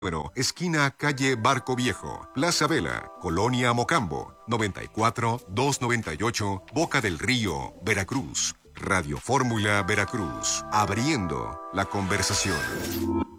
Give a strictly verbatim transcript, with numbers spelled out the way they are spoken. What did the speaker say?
Bueno, esquina calle Barco Viejo, Plaza Vela, Colonia Mocambo, noventa y cuatro, doscientos noventa y ocho, Boca del Río, Veracruz. Radio Fórmula Veracruz, abriendo la conversación.